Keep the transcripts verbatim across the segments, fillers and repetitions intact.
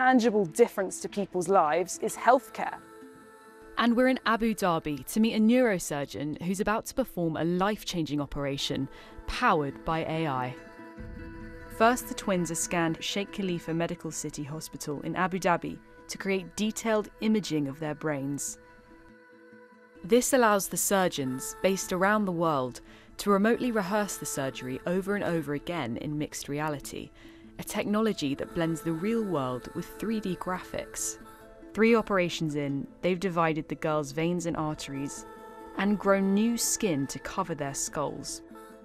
tangible difference to people's lives is healthcare. And we're in Abu Dhabi to meet a neurosurgeon who's about to perform a life-changing operation powered by A I. First, the twins are scanned at Sheikh Khalifa Medical City Hospital in Abu Dhabi to create detailed imaging of their brains. This allows the surgeons, based around the world, to remotely rehearse the surgery over and over again in mixed reality, a technology that blends the real world with three D graphics. Three operations in, they've divided the girls' veins and arteries and grown new skin to cover their skulls.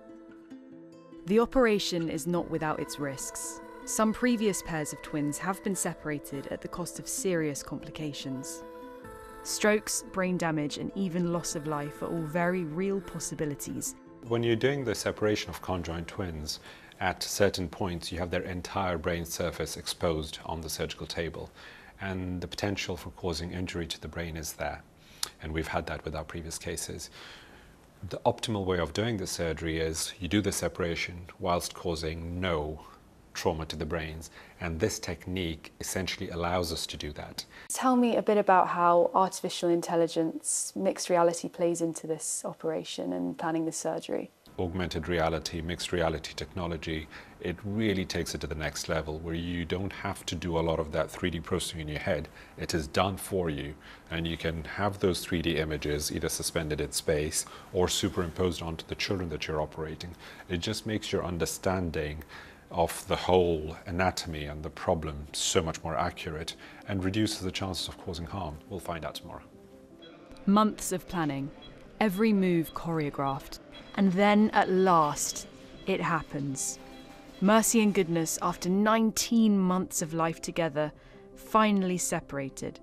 The operation is not without its risks. Some previous pairs of twins have been separated at the cost of serious complications. Strokes, brain damage, and even loss of life are all very real possibilities. When you're doing the separation of conjoined twins, at certain points you have their entire brain surface exposed on the surgical table, and the potential for causing injury to the brain is there. And we've had that with our previous cases. The optimal way of doing the surgery is you do the separation whilst causing no trauma to the brains, and this technique essentially allows us to do that. Tell me a bit about how artificial intelligence, mixed reality plays into this operation and planning the surgery. Augmented reality, mixed reality technology, it really takes it to the next level where you don't have to do a lot of that three D processing in your head. It is done for you, and you can have those three D images either suspended in space or superimposed onto the children that you're operating. It just makes your understanding of the whole anatomy and the problem so much more accurate and reduces the chances of causing harm. We'll find out tomorrow. Months of planning, every move choreographed. And then, at last, it happens. Mercy and Goodness, after nineteen months of life together, finally separated.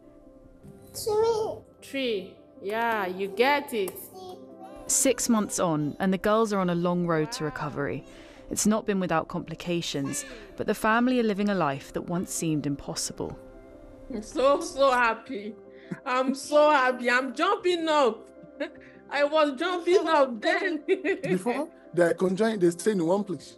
Three. Three. Yeah, you get it. Six months on, and the girls are on a long road to recovery. It's not been without complications, but the family are living a life that once seemed impossible. I'm so, so happy. I'm so happy. I'm jumping up. I was jumping up then. Before, they are conjoined, they stay in one place.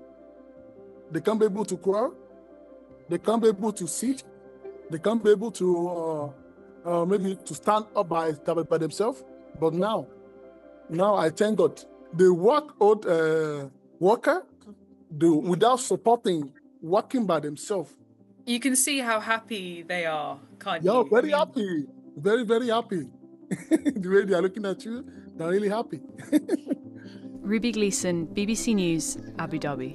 They can't be able to crawl. They can't be able to sit. They can't be able to uh, uh, maybe to stand up by, by themselves. But now, now I thank God. They walk out, uh, walker, they, without supporting, walking by themselves. You can see how happy they are, can't yeah, you? Yeah, very I mean... happy. Very, very happy. The way they are looking at you, they're really happy. Ruby Gleeson, B B C News, Abu Dhabi.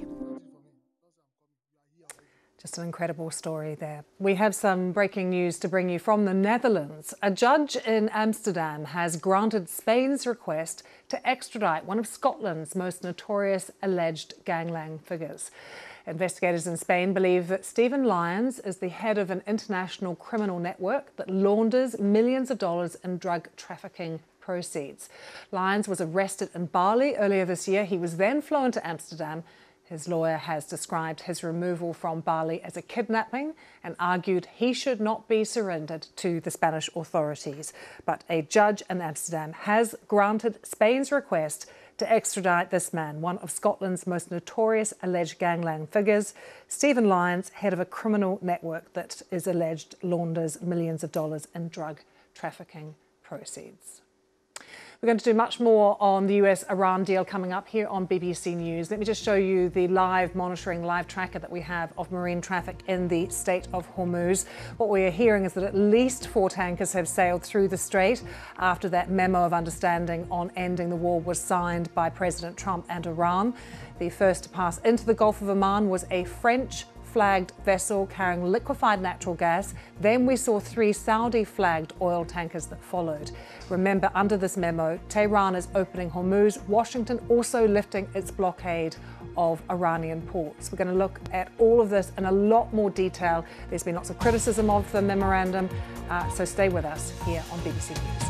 Just an incredible story there. We have some breaking news to bring you from the Netherlands. A judge in Amsterdam has granted Spain's request to extradite one of Scotland's most notorious alleged gangland figures. Investigators in Spain believe that Stephen Lyons is the head of an international criminal network that launders millions of dollars in drug trafficking proceeds. Lyons was arrested in Bali earlier this year. He was then flown to Amsterdam. His lawyer has described his removal from Bali as a kidnapping and argued he should not be surrendered to the Spanish authorities. But a judge in Amsterdam has granted Spain's request to extradite this man, one of Scotland's most notorious alleged gangland figures. Stephen Lyons, head of a criminal network that is alleged launders millions of dollars in drug trafficking proceeds. We're going to do much more on the U S-Iran deal coming up here on B B C News. Let me just show you the live monitoring, live tracker that we have of marine traffic in the Strait of Hormuz. What we are hearing is that at least four tankers have sailed through the strait after that memo of understanding on ending the war was signed by President Trump and Iran. The first to pass into the Gulf of Oman was a French flagged vessel carrying liquefied natural gas. Then we saw three Saudi flagged oil tankers that followed. Remember, under this memo, Tehran is opening Hormuz, Washington also lifting its blockade of Iranian ports. We're going to look at all of this in a lot more detail. There's been lots of criticism of the memorandum, uh, so stay with us here on B B C News.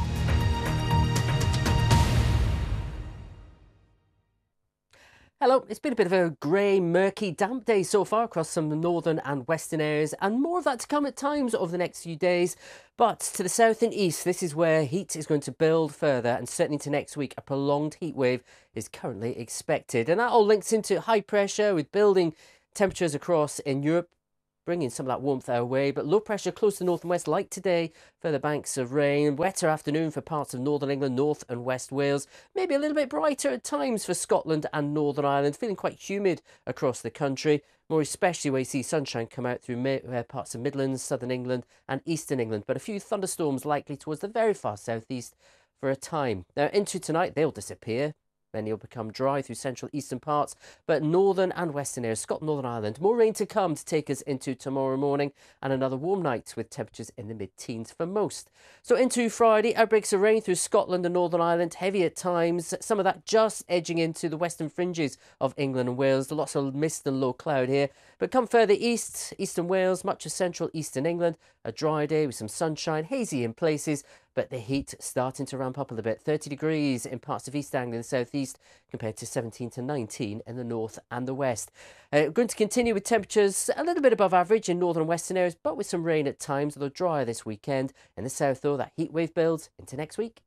Hello, it's been a bit of a grey, murky, damp day so far across some of the northern and western areas, and more of that to come at times over the next few days. But to the south and east, this is where heat is going to build further, and certainly into next week, a prolonged heat wave is currently expected. And that all links into high pressure with building temperatures across in Europe, bringing some of that warmth our way, but low pressure close to north and west like today, further banks of rain. Wetter afternoon for parts of northern England, north and west Wales. Maybe a little bit brighter at times for Scotland and Northern Ireland, feeling quite humid across the country, more especially where you see sunshine come out through uh, parts of Midlands, southern England and eastern England, but a few thunderstorms likely towards the very far southeast for a time. Now into tonight, they'll disappear. Many will become dry through central eastern parts, but northern and western areas, Scotland, Northern Ireland, more rain to come to take us into tomorrow morning and another warm night with temperatures in the mid-teens for most. So into Friday, outbreaks of rain through Scotland and Northern Ireland, heavy at times, some of that just edging into the western fringes of England and Wales. Lots of mist and low cloud here, but come further east, eastern Wales, much of central eastern England, a dry day with some sunshine, hazy in places, but the heat starting to ramp up a little bit. thirty degrees in parts of East Anglia and South East compared to seventeen to nineteen in the north and the west. Uh, we're going to continue with temperatures a little bit above average in northern and western areas, but with some rain at times, although drier this weekend. In the south, though, that heat wave builds into next week.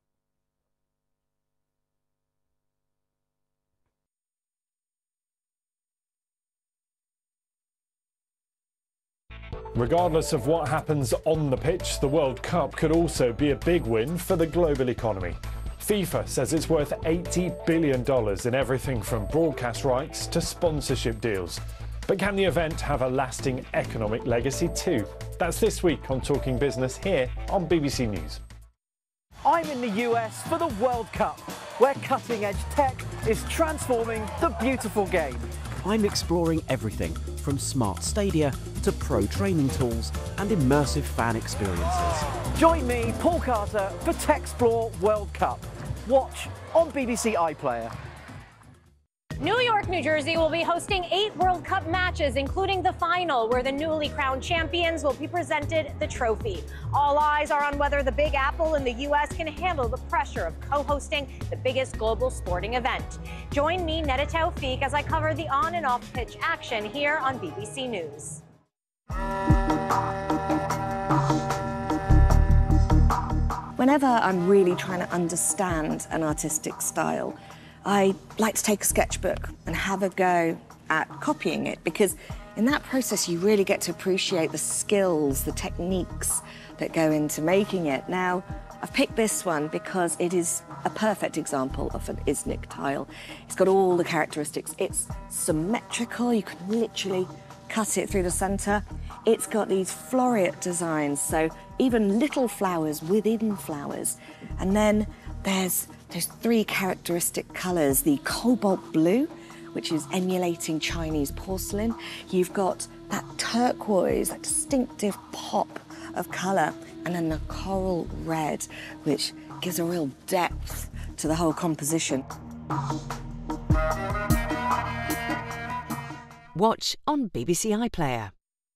Regardless of what happens on the pitch, the World Cup could also be a big win for the global economy. FIFA says it's worth eighty billion dollars in everything from broadcast rights to sponsorship deals. But can the event have a lasting economic legacy too? That's this week on Talking Business here on B B C News. I'm in the U S for the World Cup, where cutting-edge tech is transforming the beautiful game. I'm exploring everything from smart stadia to pro training tools and immersive fan experiences. Join me, Paul Carter, for Techsplore World Cup. Watch on B B C iPlayer. New York, New Jersey will be hosting eight World Cup matches, including the final, where the newly crowned champions will be presented the trophy. All eyes are on whether the Big Apple in the U S can handle the pressure of co-hosting the biggest global sporting event. Join me, Neda Tawfiq, as I cover the on and off pitch action here on B B C News. Whenever I'm really trying to understand an artistic style, I like to take a sketchbook and have a go at copying it, because in that process you really get to appreciate the skills, the techniques that go into making it. Now, I've picked this one because it is a perfect example of an Iznik tile. It's got all the characteristics. It's symmetrical, you can literally cut it through the centre. It's got these floreate designs, so even little flowers within flowers. And then there's There's three characteristic colours, the cobalt blue, which is emulating Chinese porcelain. You've got that turquoise, that distinctive pop of colour, and then the coral red, which gives a real depth to the whole composition. Watch on B B C iPlayer.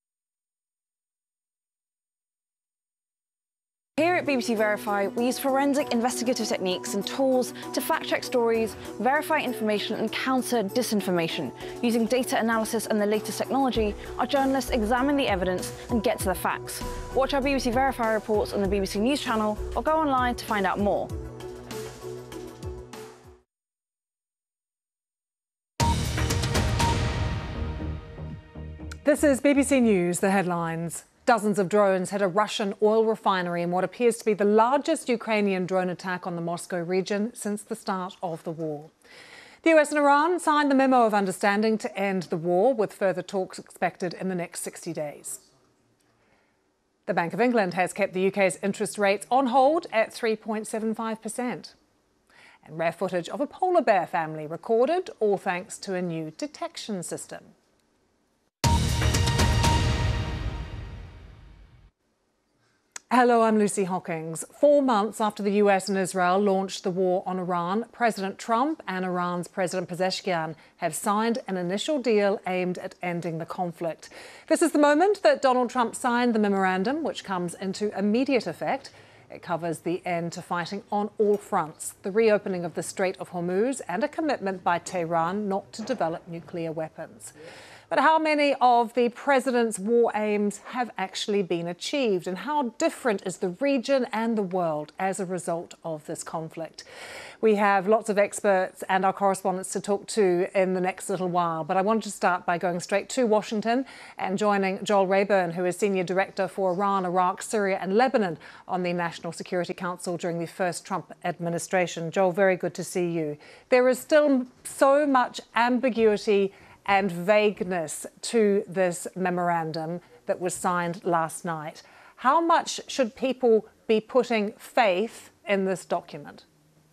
Here at B B C Verify, we use forensic investigative techniques and tools to fact-check stories, verify information and counter disinformation. Using data analysis and the latest technology, our journalists examine the evidence and get to the facts. Watch our B B C Verify reports on the B B C News channel or go online to find out more. This is B B C News, the headlines. Dozens of drones hit a Russian oil refinery in what appears to be the largest Ukrainian drone attack on the Moscow region since the start of the war. The U S and Iran signed the memo of understanding to end the war, with further talks expected in the next sixty days. The Bank of England has kept the U K's interest rates on hold at three point seven five percent. And rare footage of a polar bear family recorded, all thanks to a new detection system. Hello, I'm Lucy Hawkins. Four months after the U S and Israel launched the war on Iran, President Trump and Iran's President Pezeshkian have signed an initial deal aimed at ending the conflict. This is the moment that Donald Trump signed the memorandum, which comes into immediate effect. It covers the end to fighting on all fronts, the reopening of the Strait of Hormuz, and a commitment by Tehran not to develop nuclear weapons. But how many of the president's war aims have actually been achieved, and how different is the region and the world as a result of this conflict? We have lots of experts and our correspondents to talk to in the next little while, but I wanted to start by going straight to Washington and joining Joel Rayburn, who is Senior Director for Iran, Iraq, Syria and Lebanon on the National Security Council during the first Trump administration. Joel, very good to see you. There is still so much ambiguity and vagueness to this memorandum that was signed last night. How much should people be putting faith in this document?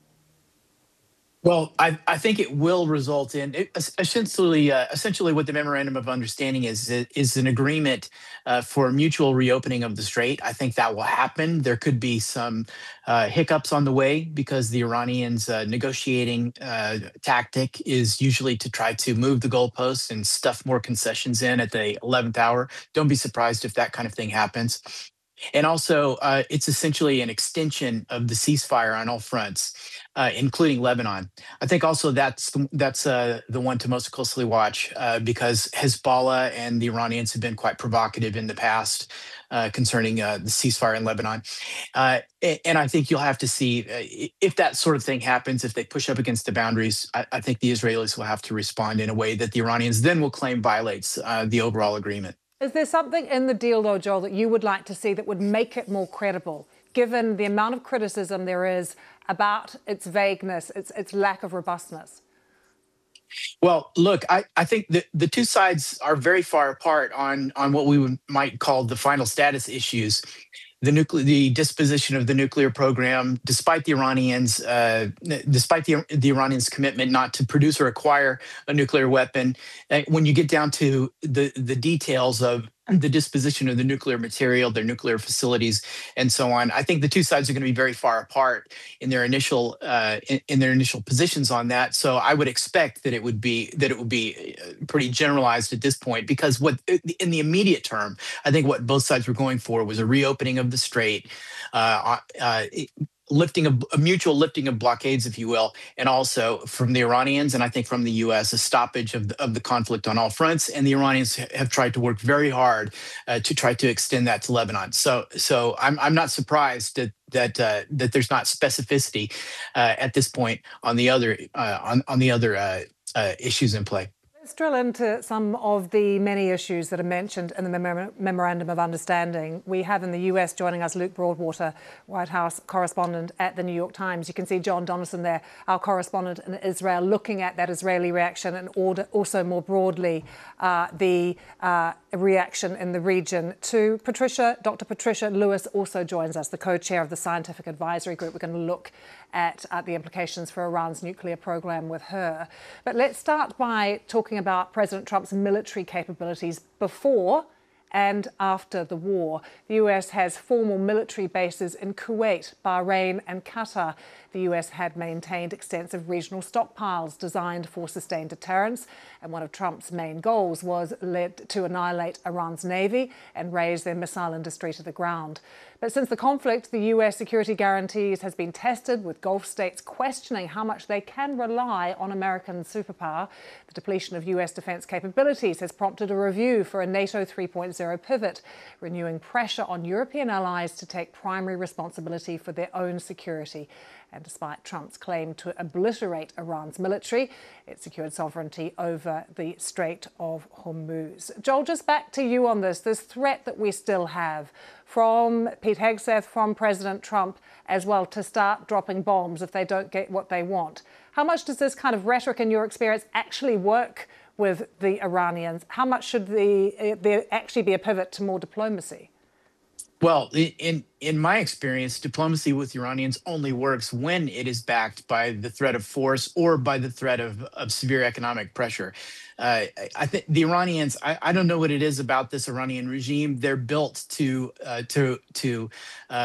Well, I, I think it will result in it, essentially uh, essentially what the memorandum of understanding is is an agreement uh, for mutual reopening of the strait. I think that will happen. There could be some uh, hiccups on the way because the Iranians' uh, negotiating uh, tactic is usually to try to move the goalposts and stuff more concessions in at the eleventh hour. Don't be surprised if that kind of thing happens. And also, uh, it's essentially an extension of the ceasefire on all fronts, uh, including Lebanon. I think also that's the, that's uh, the one to most closely watch uh, because Hezbollah and the Iranians have been quite provocative in the past uh, concerning uh, the ceasefire in Lebanon. Uh, and I think you'll have to see uh, if that sort of thing happens, if they push up against the boundaries, I, I think the Israelis will have to respond in a way that the Iranians then will claim violates uh, the overall agreement. Is there something in the deal, though, Joel, that you would like to see that would make it more credible, given the amount of criticism there is about its vagueness, its, its lack of robustness? Well, look, I, I think the, the two sides are very far apart on, on what we would, might call the final status issues. The nuclear, the disposition of the nuclear program, despite the Iranians, uh, despite the the Iranians' commitment not to produce or acquire a nuclear weapon, uh, when you get down to the the details of the disposition of the nuclear material, their nuclear facilities, and so on, I think the two sides are going to be very far apart in their initial uh, in, in their initial positions on that. So I would expect that it would be that it would be pretty generalized at this point, because what in the immediate term, I think what both sides were going for was a reopening of the strait, uh, uh, lifting of a mutual lifting of blockades, if you will, and also from the Iranians and I think from the U S a stoppage of the, of the conflict on all fronts. And the Iranians have tried to work very hard uh, to try to extend that to Lebanon. So, so I'm I'm not surprised that that uh, that there's not specificity uh, at this point on the other uh, on on the other uh, uh, issues in play. Let's drill into some of the many issues that are mentioned in the Mem Memorandum of Understanding. We have in the U S joining us Luke Broadwater, White House correspondent at the New York Times. You can see John Donaldson there, our correspondent in Israel, looking at that Israeli reaction and order, also more broadly uh, the uh, reaction in the region. To Patricia, Doctor Patricia Lewis also joins us, the co-chair of the Scientific Advisory Group. We're going to look at, at the implications for Iran's nuclear program with her. But let's start by talking about President Trump's military capabilities before and after the war. The U S has formal military bases in Kuwait, Bahrain and Qatar. The U S had maintained extensive regional stockpiles designed for sustained deterrence, and one of Trump's main goals was led to annihilate Iran's navy and raise their missile industry to the ground. But since the conflict, the U S security guarantees has been tested, with Gulf states questioning how much they can rely on American superpower. The depletion of U S defence capabilities has prompted a review for a NATO three point oh pivot, renewing pressure on European allies to take primary responsibility for their own security. And despite Trump's claim to obliterate Iran's military, it secured sovereignty over the Strait of Hormuz. Joel, just back to you on this, this threat that we still have from Pete Hegseth, from President Trump as well, to start dropping bombs if they don't get what they want. How much does this kind of rhetoric, in your experience, actually work with the Iranians? How much should the, there actually be a pivot to more diplomacy? Well, in in my experience, diplomacy with Iranians only works when it is backed by the threat of force or by the threat of, of severe economic pressure. Uh, I think the Iranians, I, I don't know what it is about this Iranian regime. They're built to uh, to to um,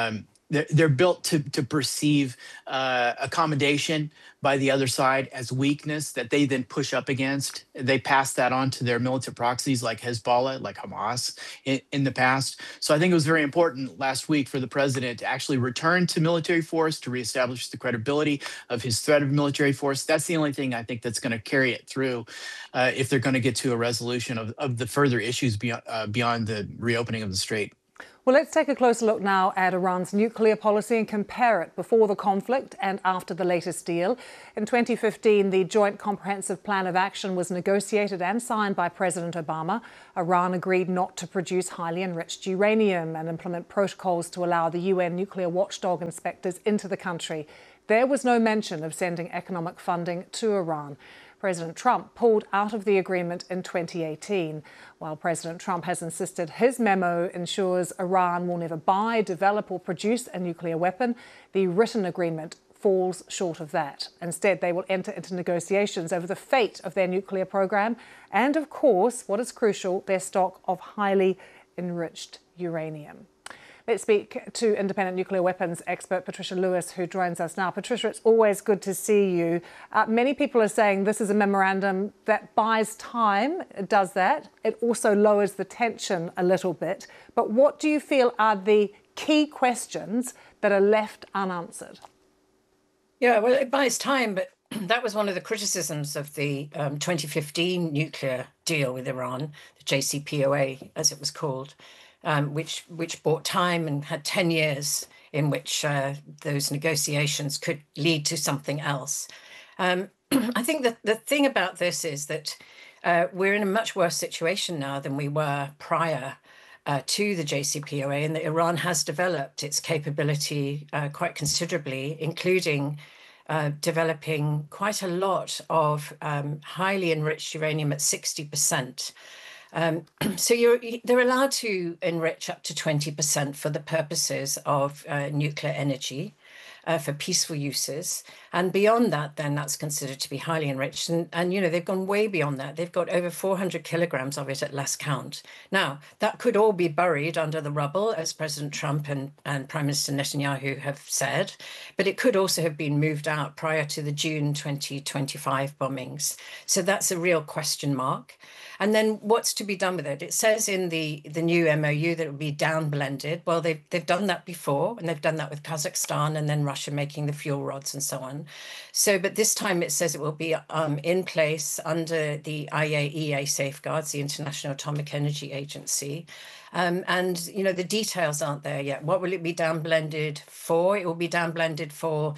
they're, they're built to to perceive uh, accommodation by the other side as weakness that they then push up against. They pass that on to their militant proxies like Hezbollah, like Hamas in, in the past. So I think it was very important last week for the president to actually return to military force, to reestablish the credibility of his threat of military force. That's the only thing I think that's going to carry it through uh, if they're going to get to a resolution of, of the further issues beyond, uh, beyond the reopening of the strait. Well, let's take a closer look now at Iran's nuclear policy and compare it before the conflict and after the latest deal. In twenty fifteen, the Joint Comprehensive Plan of Action was negotiated and signed by President Obama. Iran agreed not to produce highly enriched uranium and implement protocols to allow the U N nuclear watchdog inspectors into the country. There was no mention of sending economic funding to Iran. President Trump pulled out of the agreement in twenty eighteen. While President Trump has insisted his memo ensures Iran will never buy, develop or produce a nuclear weapon, the written agreement falls short of that. Instead, they will enter into negotiations over the fate of their nuclear program and, of course, what is crucial, their stock of highly enriched uranium. Let's speak to independent nuclear weapons expert Patricia Lewis, who joins us now. Patricia, it's always good to see you. Uh, many people are saying this is a memorandum that buys time. It does that. It also lowers the tension a little bit. But what do you feel are the key questions that are left unanswered? Yeah, well, it buys time, but that was one of the criticisms of the um, twenty fifteen nuclear deal with Iran, the J C P O A, as it was called. Um, which which bought time and had ten years in which uh, those negotiations could lead to something else. Um, I think that the thing about this is that uh, we're in a much worse situation now than we were prior uh, to the J C P O A, and that Iran has developed its capability uh, quite considerably, including uh, developing quite a lot of um, highly enriched uranium at sixty percent. Um, so you're, they're allowed to enrich up to twenty percent for the purposes of uh, nuclear energy, uh, for peaceful uses. And beyond that, then that's considered to be highly enriched. And, and, you know, they've gone way beyond that. They've got over four hundred kilograms of it at last count. Now, that could all be buried under the rubble, as President Trump and, and Prime Minister Netanyahu have said. But it could also have been moved out prior to the June twenty twenty-five bombings. So that's a real question mark. And then what's to be done with it? It says in the, the new M O U that it will be down blended. Well, they've, they've done that before, and they've done that with Kazakhstan and then Russia making the fuel rods and so on. So, but this time it says it will be um, in place under the I A E A safeguards, the International Atomic Energy Agency. Um, and, you know, the details aren't there yet. What will it be down blended for? It will be down blended for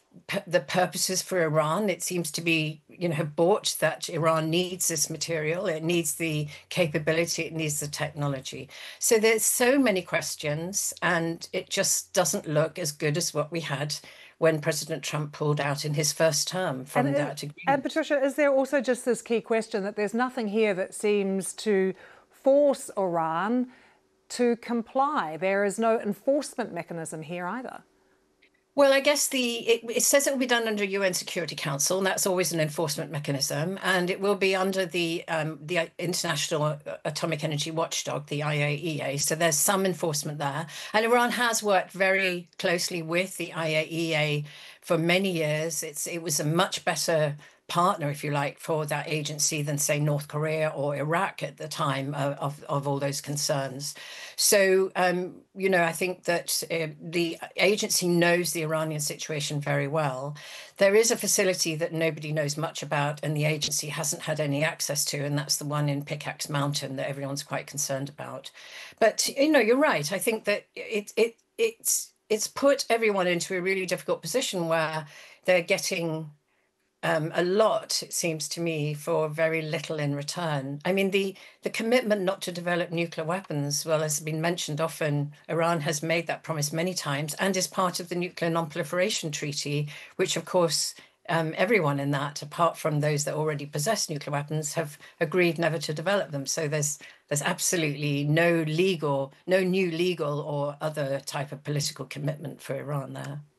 the purposes for Iran. It seems to be, you know, have bought that Iran needs this material. It needs the capability. It needs the technology. So there's so many questions, and it just doesn't look as good as what we had when President Trump pulled out in his first term from and, that agreement. And Patricia, is there also just this key question that there's nothing here that seems to force Iran to comply? There is no enforcement mechanism here either. Well, I guess the it, it says it will be done under U N Security Council, and that's always an enforcement mechanism, and it will be under the um, the International Atomic Energy Watchdog, the I A E A. So there's some enforcement there, and Iran has worked very closely with the I A E A for many years. It's it was a much better partner, if you like, for that agency than, say, North Korea or Iraq at the time of, of, of all those concerns. So, um, you know, I think that uh, the agency knows the Iranian situation very well. There is a facility that nobody knows much about and the agency hasn't had any access to, and that's the one in Pickaxe Mountain that everyone's quite concerned about. But, you know, you're right. I think that it it it's it's put everyone into a really difficult position where they're getting Um, a lot, it seems to me, for very little in return. I mean, the, the commitment not to develop nuclear weapons, well, as has been mentioned often, Iran has made that promise many times and is part of the Nuclear Non-Proliferation Treaty, which, of course, um, everyone in that, apart from those that already possess nuclear weapons, have agreed never to develop them. So there's there's absolutely no legal, no new legal or other type of political commitment for Iran there.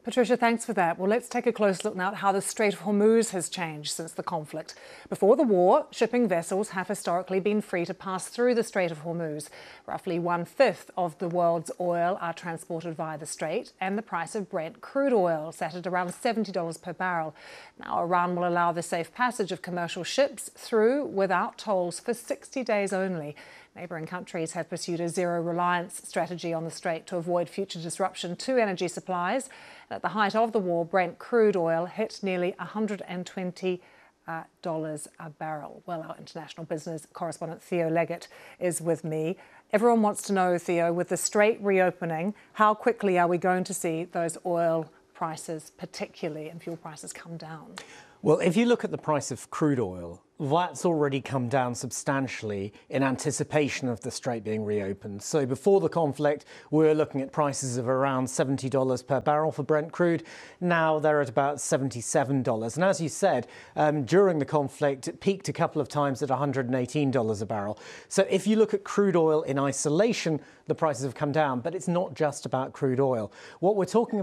Patricia, thanks for that. Well, let's take a close look now at how the Strait of Hormuz has changed since the conflict. Before the war, shipping vessels have historically been free to pass through the Strait of Hormuz. Roughly one-fifth of the world's oil are transported via the strait, and the price of Brent crude oil sat at around seventy dollars per barrel. Now, Iran will allow the safe passage of commercial ships through without tolls for sixty days only. Neighbouring countries have pursued a zero-reliance strategy on the strait to avoid future disruption to energy supplies. At the height of the war, Brent crude oil hit nearly one hundred twenty dollars a barrel. Well, our international business correspondent Theo Leggett is with me. Everyone wants to know, Theo, with the strait reopening, how quickly are we going to see those oil prices, particularly, and fuel prices come down? Well, if you look at the price of crude oil, that's already come down substantially in anticipation of the strait being reopened. So before the conflict, we were looking at prices of around seventy dollars per barrel for Brent crude. Now they're at about seventy-seven dollars. And as you said, um, during the conflict, it peaked a couple of times at one hundred eighteen dollars a barrel. So if you look at crude oil in isolation, the prices have come down. But it's not just about crude oil. What we're talking